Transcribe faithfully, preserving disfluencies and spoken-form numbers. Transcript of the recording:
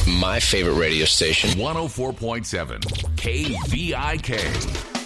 my favorite radio station. one oh four point seven K V I K.